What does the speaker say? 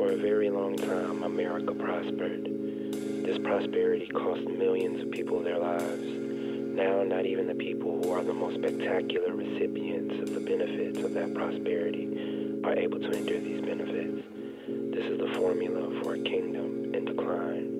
For a very long time, America prospered. This prosperity cost millions of people their lives. Now, not even the people who are the most spectacular recipients of the benefits of that prosperity are able to endure these benefits. This is the formula for a kingdom in decline.